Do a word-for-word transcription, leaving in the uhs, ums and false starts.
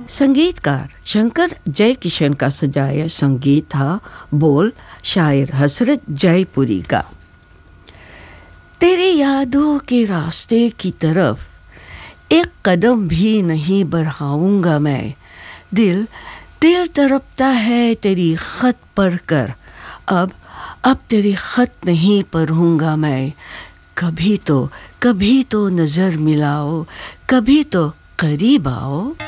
संगीतकार शंकर जयकिशन का सजाया संगीत था, बोल शायर हसरत जयपुरी का। तेरी यादों के रास्ते की तरफ एक कदम भी नहीं बढ़ाऊंगा मैं, दिल दिल तड़पता है तेरी खत पढ़कर, अब अब तेरी खत नहीं पढ़ूंगा मैं। कभी तो कभी तो नज़र मिलाओ, कभी तो करीब आओ।